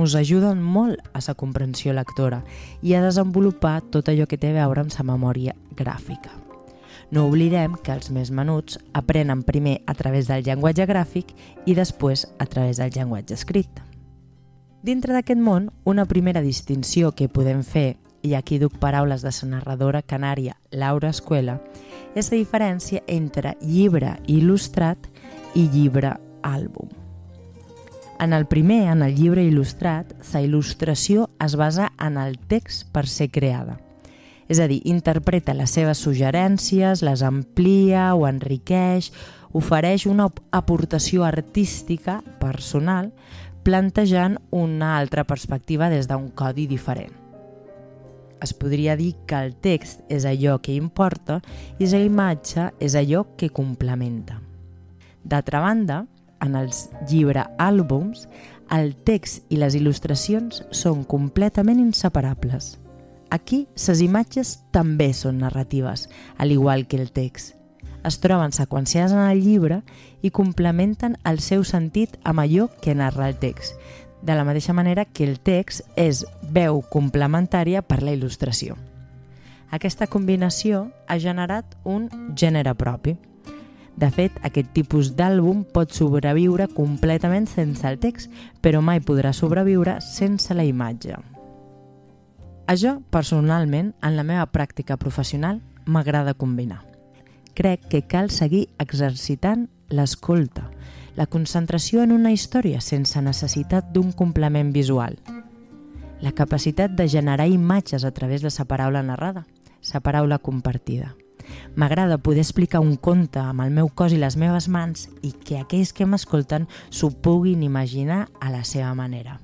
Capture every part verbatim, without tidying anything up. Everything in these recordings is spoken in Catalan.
ens ajuden molt a la comprensió lectora i a desenvolupar tot allò que té a veure amb la memòria gràfica. No oblidem que els més menuts aprenen primer a través del llenguatge gràfic i després a través del llenguatge escrit. Dintre d'aquest món, una primera distinció que podem fer, i aquí duc paraules de la narradora canària Laura Escuela, és la diferència entre llibre il·lustrat i llibre àlbum. En el primer, en el llibre il·lustrat, la il·lustració es basa en el text per ser creada. És a dir, interpreta les seves suggerències, les amplia o enriqueix, ofereix una aportació artística personal, plantejant una altra perspectiva des d'un codi diferent. Es podria dir que el text és allò que importa i la imatge és allò que complementa. D'altra banda, en els llibre-àlbums, el text i les il·lustracions són completament inseparables. Aquí, les imatges també són narratives, al igual que el text. Es troben seqüenciades en el llibre i complementen el seu sentit amb allò que narra el text, de la mateixa manera que el text és veu complementària per la il·lustració. Aquesta combinació ha generat un gènere propi. De fet, aquest tipus d'àlbum pot sobreviure completament sense el text, però mai podrà sobreviure sense la imatge. A jo, personalment, en la meva pràctica professional, m'agrada combinar. Crec que cal seguir exercitant l'escolta, la concentració en una història sense necessitat d'un complement visual, la capacitat de generar imatges a través de la paraula narrada, la paraula compartida. M'agrada poder explicar un conte amb el meu cos i les meves mans i que aquells que m'escolten s'ho puguin imaginar a la seva manera.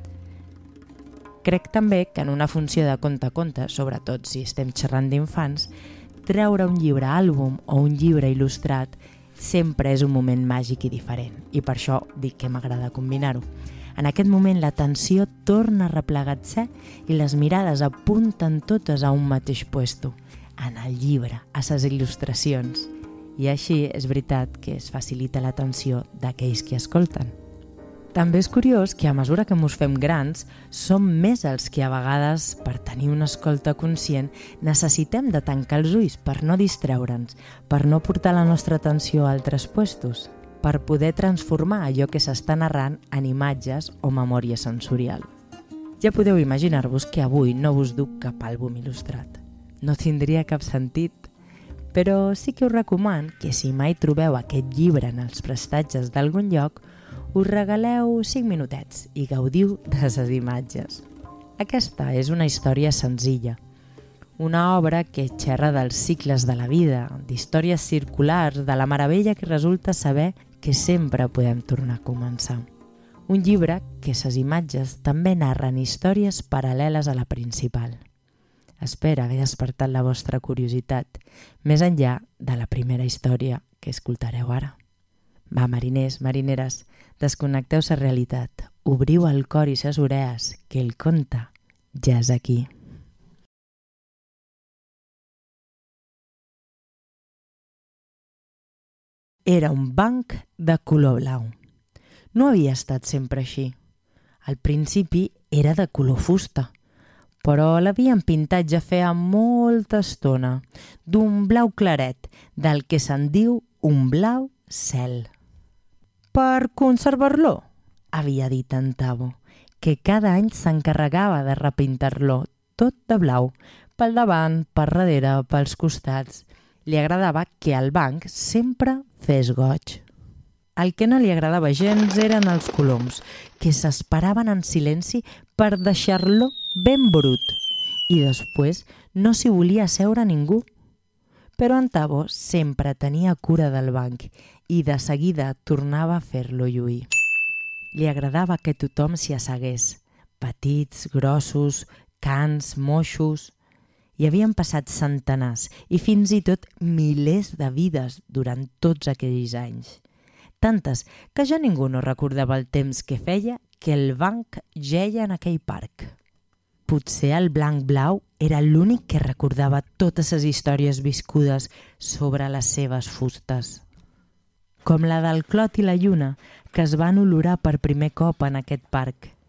Crec també que en una funció de conte a conte, sobretot si estem xerrant d'infants, treure un llibre àlbum o un llibre il·lustrat sempre és un moment màgic i diferent, i per això dic que m'agrada combinar-ho. En aquest moment l'atenció torna a replegar-se i les mirades apunten totes a un mateix puesto, en el llibre, a les il·lustracions. I així és veritat que es facilita l'atenció d'aquells que escolten. També és curiós que a mesura que ens fem grans, som més els que a vegades, per tenir una escolta conscient, necessitem de tancar els ulls per no distreure'ns, per no portar la nostra atenció a altres puestos, per poder transformar allò que s'està narrant en imatges o memòria sensorial. Ja podeu imaginar-vos que avui no us duc cap àlbum il·lustrat. No tindria cap sentit, però sí que us recomano que si mai trobeu aquest llibre en els prestatges d'algun lloc, us regaleu cinc minutets i gaudiu de les imatges. Aquesta és una història senzilla, una obra que xerra dels cicles de la vida, d'històries circulars, de la meravella que resulta saber que sempre podem tornar a començar. Un llibre que ses imatges també narren històries paral·leles a la principal. Espero haver despertat la vostra curiositat, més enllà de la primera història que escoltareu ara. Va, mariners, marineres, desconnecteu la realitat, obriu el cor i ses orelles, que el conte ja és aquí. Era un banc de color blau. No havia estat sempre així. Al principi era de color fusta, però l'havien pintat ja feia molta estona, d'un blau claret, del que se'n diu un blau cel. Per conservar-lo, havia dit en Tavo, que cada any s'encarregava de repintar-lo tot de blau, pel davant, per darrere, pels costats. Li agradava que el banc sempre fes goig. El que no li agradava gens eren els coloms, que s'esperaven en silenci per deixar-lo ben brut, i després no s'hi volia asseure ningú. Però en Tavo sempre tenia cura del banc i de seguida tornava a fer-lo lluir. Li agradava que tothom s'hi assegués, petits, grossos, cans, moixos. Hi havien passat centenars i fins i tot milers de vides durant tots aquells anys. Tantes que ja ningú no recordava el temps que feia que el banc geia en aquell parc. Potser el blanc blau era l'únic que recordava totes les històries viscudes sobre les seves fustes. Com la del Clot i la Lluna, que es van olorar per primer cop en aquest parc.